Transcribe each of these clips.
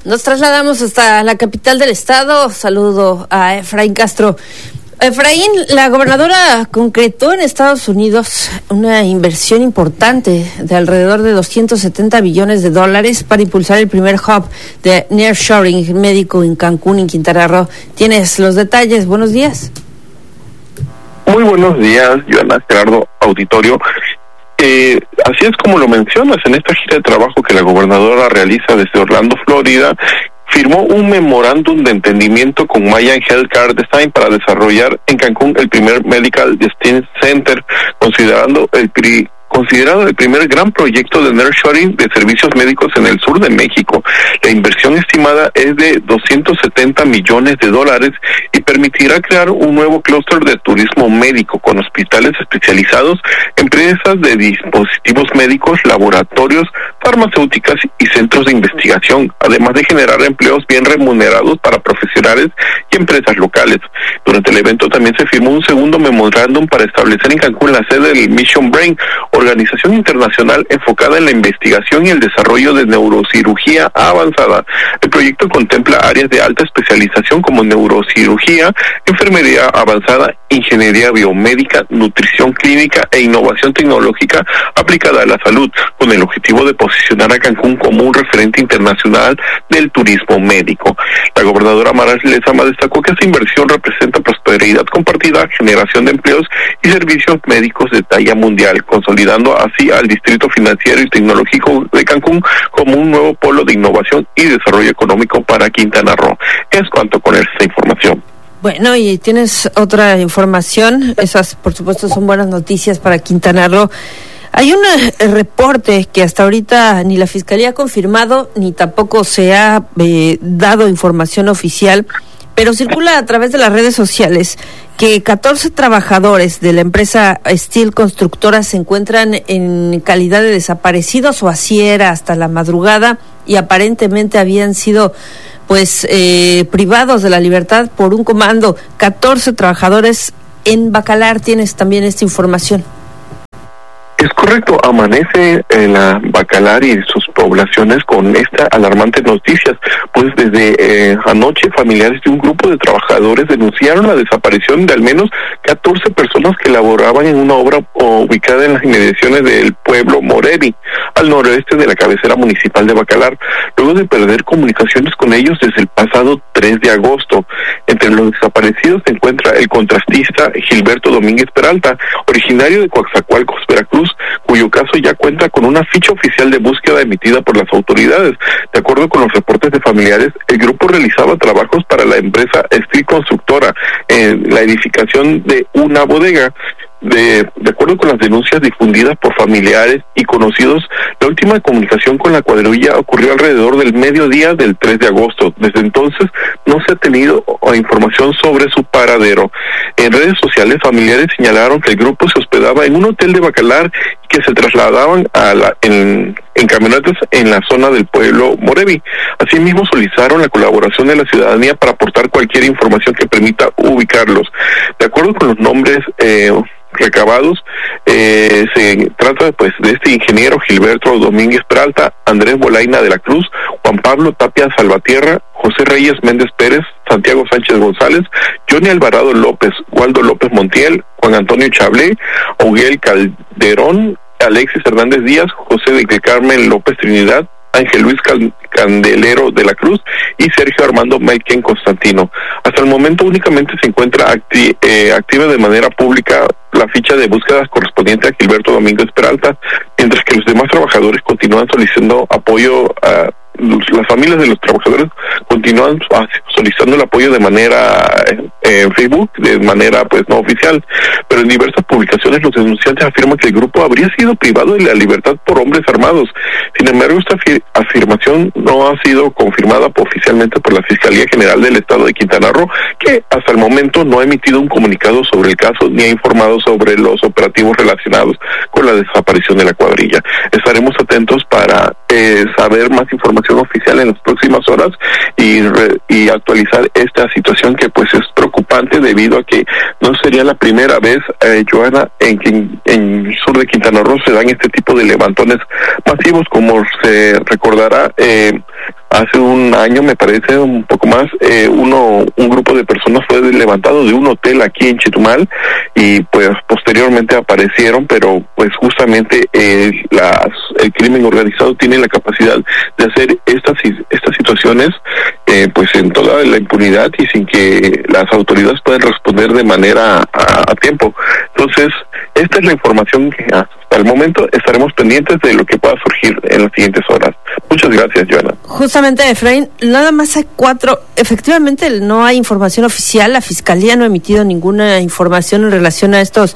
Nos trasladamos hasta la capital del estado. Saludo a Efraín Castro. Efraín, la gobernadora concretó en Estados Unidos una inversión importante de alrededor de $270 billones para impulsar el primer hub de nearshoring médico en Cancún, en Quintana Roo. ¿Tienes los detalles? Buenos días. Muy buenos días, Joana, Gerardo, auditorio. Así es como lo mencionas, en esta gira de trabajo que la gobernadora realiza desde Orlando, Florida, firmó un memorándum de entendimiento con Mayan Healthcare Design para desarrollar en Cancún el primer Medical Destination Center, considerado el primer gran proyecto de nearshoring de servicios médicos en el sur de México. La inversión estimada es de $270 millones y permitirá crear un nuevo clúster de turismo médico con hospitales especializados, empresas de dispositivos médicos, laboratorios, farmacéuticas y centros de investigación, además de generar empleos bien remunerados para profesionales y empresas locales. Durante el evento también se firmó un segundo memorándum para establecer en Cancún la sede del Mission Brain, organización internacional enfocada en la investigación y el desarrollo de neurocirugía avanzada. El proyecto contempla áreas de alta especialización como neurocirugía, enfermería avanzada, ingeniería biomédica, nutrición clínica e innovación tecnológica aplicada a la salud, con el objetivo de posicionar a Cancún como un referente internacional del turismo médico. La gobernadora Mara Lezama destacó que esta inversión representa prosperidad compartida, generación de empleos y servicios médicos de talla mundial, consolidando así al distrito financiero y tecnológico de Cancún como un nuevo polo de innovación y desarrollo económico para Quintana Roo. Es cuanto con esta información. Bueno, y tienes otra información. Esas, por supuesto, son buenas noticias para Quintana Roo. Hay un reporte que hasta ahorita ni la Fiscalía ha confirmado, ni tampoco se ha dado información oficial, pero circula a través de las redes sociales que 14 trabajadores de la empresa Steel Constructora se encuentran en calidad de desaparecidos, o así era hasta la madrugada, y aparentemente habían sido privados de la libertad por un comando. 14 trabajadores en Bacalar. ¿Tienes también esta información? Es correcto, amanece en la Bacalar y sus poblaciones con esta alarmante noticia, pues desde anoche familiares de un grupo de trabajadores denunciaron la desaparición de al menos 14 personas que laboraban en una obra ubicada en las inmediaciones del pueblo Morevi, al noroeste de la cabecera municipal de Bacalar, luego de perder comunicaciones con ellos desde el pasado 3 de agosto. Entre los desaparecidos se encuentra el contratista Gilberto Domínguez Peralta, originario de Coatzacoalcos, Veracruz, cuyo caso ya cuenta con una ficha oficial de búsqueda emitida por las autoridades. De acuerdo con los reportes de familiares, el grupo realizaba trabajos para la empresa Steel Constructora en la edificación de una bodega. De acuerdo con las denuncias difundidas por familiares y conocidos, la última comunicación con la cuadrilla ocurrió alrededor del mediodía del 3 de agosto. Desde entonces no se ha tenido información sobre su paradero. En redes sociales, familiares señalaron que el grupo se hospedaba en un hotel de Bacalar y que se trasladaban en camionetas en la zona del pueblo Morevi. Asimismo, solicitaron la colaboración de la ciudadanía para aportar cualquier información que permita ubicarlos. De acuerdo con los nombres recabados, se trata de este ingeniero Gilberto Domínguez Peralta, Andrés Bolaina de la Cruz, Juan Pablo Tapia Salvatierra, José Reyes Méndez Pérez, Santiago Sánchez González, Johnny Alvarado López, Waldo López Montiel, Juan Antonio Chablé, Auguel Calderón, Alexis Hernández Díaz, José de Carmen López Trinidad, Ángel Luis Candelero de la Cruz y Sergio Armando Maiken Constantino. Hasta el momento únicamente se encuentra activa de manera pública la ficha de búsqueda correspondiente a Gilberto Domínguez Peralta, mientras que los demás trabajadores continúan solicitando apoyo las familias de los trabajadores continúan solicitando el apoyo de manera en Facebook, de manera no oficial, pero en diversas publicaciones los denunciantes afirman que el grupo habría sido privado de la libertad por hombres armados. Sin embargo, esta afirmación no ha sido confirmada oficialmente por la Fiscalía General del Estado de Quintana Roo, que hasta el momento no ha emitido un comunicado sobre el caso ni ha informado sobre los operativos relacionados con la desaparición de la cuadrilla. Estaremos atentos para saber más información oficial en las próximas horas y actualizar esta situación que es preocupante, debido a que no sería la primera vez, Joana, en que en el sur de Quintana Roo se dan este tipo de levantones masivos. Como se recordará, hace un año, me parece, un poco más, un grupo de personas fue levantado de un hotel aquí en Chetumal y pues posteriormente aparecieron, pero pues justamente el crimen organizado tiene la capacidad de hacer estas situaciones pues en toda la impunidad y sin que las autoridades puedan responder de manera a tiempo. Entonces, esta es la información que hasta el momento estaremos pendientes de lo que pueda surgir en las siguientes horas. Muchas gracias, Joana. Justamente, Efraín, nada más hay 4, efectivamente no hay información oficial, la Fiscalía no ha emitido ninguna información en relación a estas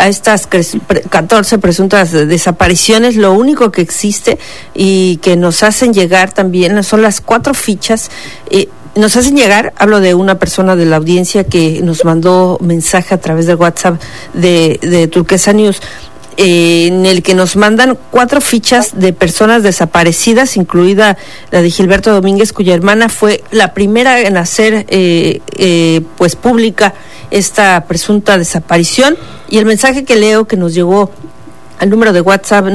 14 presuntas desapariciones. Lo único que existe y que nos hacen llegar también son las 4 fichas. Nos hacen llegar, hablo de una persona de la audiencia que nos mandó mensaje a través del WhatsApp de Turquesa News, en el que nos mandan 4 fichas de personas desaparecidas, incluida la de Gilberto Domínguez, cuya hermana fue la primera en hacer pues pública esta presunta desaparición. Y el mensaje que leo, que nos llegó al número de WhatsApp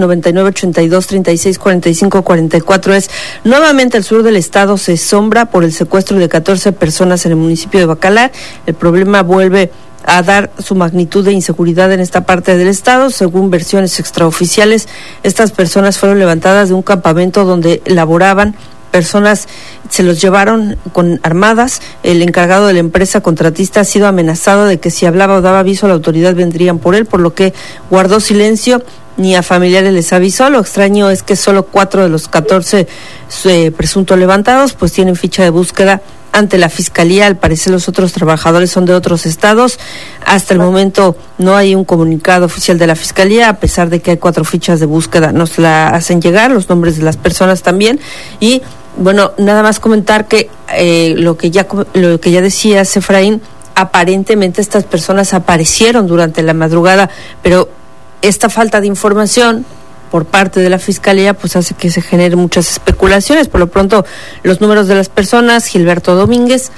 9982364544 es: nuevamente el sur del estado se asombra por el secuestro de 14 personas en el municipio de Bacalar. El problema vuelve a dar su magnitud de inseguridad en esta parte del estado. Según versiones extraoficiales, estas personas fueron levantadas de un campamento donde laboraban. Personas se los llevaron con armadas. El encargado de la empresa contratista ha sido amenazado de que si hablaba o daba aviso a la autoridad vendrían por él, por lo que guardó silencio, ni a familiares les avisó. Lo extraño es que solo 4 de los 14 presuntos levantados pues tienen ficha de búsqueda ante la Fiscalía. Al parecer los otros trabajadores son de otros estados. Hasta el momento no hay un comunicado oficial de la Fiscalía, a pesar de que hay 4 fichas de búsqueda. Nos la hacen llegar, los nombres de las personas también. Y bueno, nada más comentar que lo que ya decías, Efraín, aparentemente estas personas aparecieron durante la madrugada, pero esta falta de información por parte de la Fiscalía pues hace que se generen muchas especulaciones. Por lo pronto, los números de las personas: Gilberto Domínguez,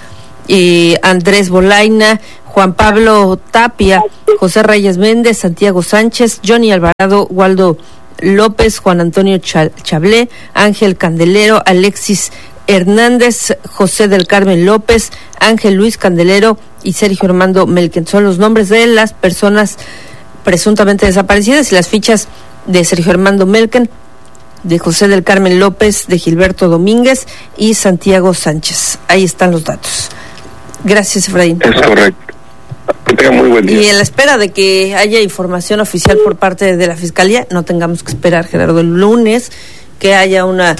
Andrés Bolaina, Juan Pablo Tapia, José Reyes Méndez, Santiago Sánchez, Johnny Alvarado, Waldo López, Juan Antonio Chablé, Ángel Candelero, Alexis Hernández, José del Carmen López, Ángel Luis Candelero y Sergio Armando Melken. Son los nombres de las personas presuntamente desaparecidas, y las fichas de Sergio Armando Melken, de José del Carmen López, de Gilberto Domínguez y Santiago Sánchez. Ahí están los datos. Gracias, Efraín. Es correcto. Que tenga muy buen día. Y en la espera de que haya información oficial por parte de la Fiscalía, no tengamos que esperar, Gerardo, el lunes que haya una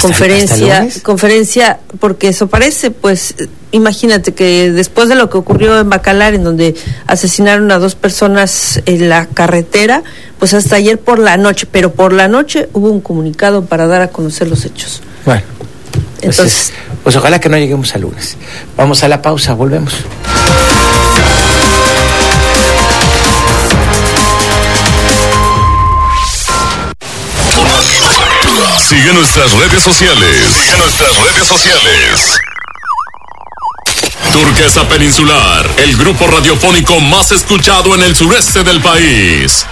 conferencia, porque eso parece, pues, imagínate que después de lo que ocurrió en Bacalar, en donde asesinaron a 2 personas en la carretera, pues hasta ayer por la noche, pero por la noche hubo un comunicado para dar a conocer los hechos. Bueno, entonces, pues ojalá que no lleguemos al lunes. Vamos a la pausa, volvemos. Sigue nuestras redes sociales. Turquesa Peninsular, el grupo radiofónico más escuchado en el sureste del país.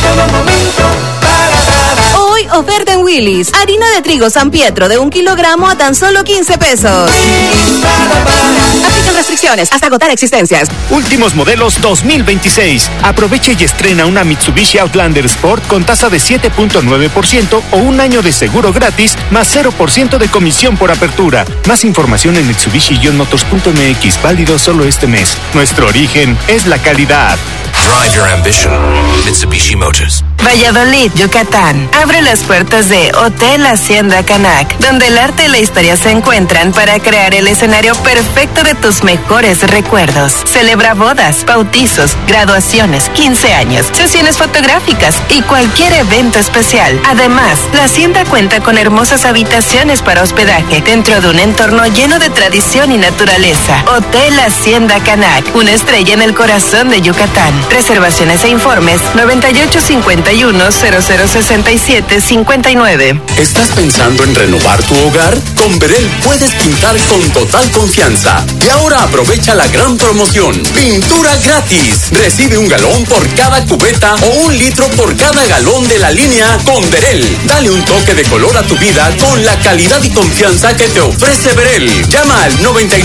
Hoy oferta en Willy's. Harina de trigo San Pietro de 1 kilogramo a tan solo 15 pesos. Aplican restricciones hasta agotar existencias. Últimos modelos 2026. Aproveche y estrena una Mitsubishi Outlander Sport con tasa de 7.9% o un año de seguro gratis más 0% de comisión por apertura. Más información en Mitsubishi-motors.mx. Válido solo este mes. Nuestro origen es la calidad. Drive your ambition. Mitsubishi Motors. Valladolid, Yucatán. Abre las puertas de Hotel Hacienda Canac, donde el arte y la historia se encuentran para crear el escenario perfecto de tus mejores recuerdos. Celebra bodas, bautizos, graduaciones, 15 años, sesiones fotográficas y cualquier evento especial. Además, la Hacienda cuenta con hermosas habitaciones para hospedaje dentro de un entorno lleno de tradición y naturaleza. Hotel Hacienda Canac, una estrella en el corazón de Yucatán. Reservaciones e informes 9851 51006759. ¿Estás pensando en renovar tu hogar? Con Verel puedes pintar con total confianza. Y ahora aprovecha la gran promoción. Pintura gratis. Recibe un galón por cada cubeta o 1 litro por cada galón de la línea con Verel. Dale un toque de color a tu vida con la calidad y confianza que te ofrece Verel. Llama al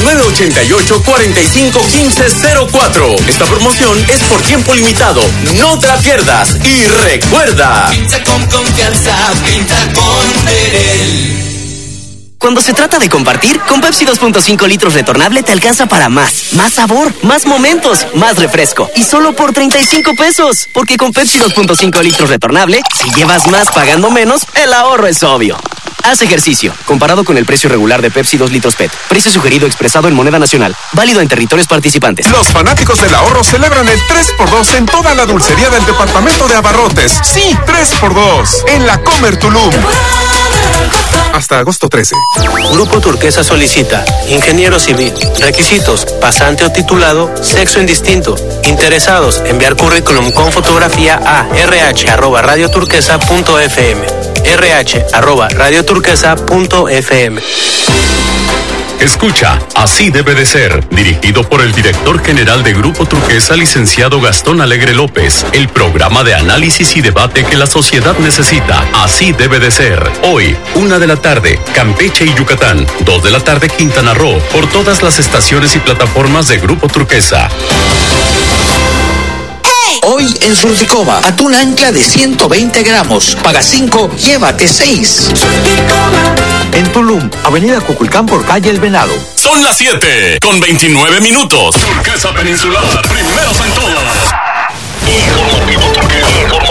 9988-451504. Esta promoción es por tiempo limitado. No te la pierdas. Y recuerda, pinta con confianza, pinta con Verel. Cuando se trata de compartir, con Pepsi 2.5 litros retornable te alcanza para más. Más sabor, más momentos, más refresco. Y solo por 35 pesos. Porque con Pepsi 2.5 litros retornable, si llevas más pagando menos, el ahorro es obvio. Haz ejercicio. Comparado con el precio regular de Pepsi 2 litros PET. Precio sugerido expresado en moneda nacional. Válido en territorios participantes. Los fanáticos del ahorro celebran el 3x2 en toda la dulcería del departamento de Abarrotes. Sí, 3x2. En la Comer Tulum. Hasta agosto 13. Grupo Turquesa solicita ingeniero civil. Requisitos: pasante o titulado, sexo indistinto. Interesados: enviar currículum con fotografía a rh@radioturquesa.fm. rh@radioturquesa.fm. Escucha, Así debe de ser, dirigido por el director general de Grupo Turquesa, licenciado Gastón Alegre López, el programa de análisis y debate que la sociedad necesita. Así debe de ser. Hoy, 1 de la tarde, Campeche y Yucatán, 2 de la tarde, Quintana Roo, por todas las estaciones y plataformas de Grupo Turquesa. Hoy en Surticoba, atún ancla de 120 gramos. Paga 5, llévate 6. En Tulum, avenida Cuculcán por calle El Venado. Son las 7:29. Turquesa Peninsular, primeros en todo.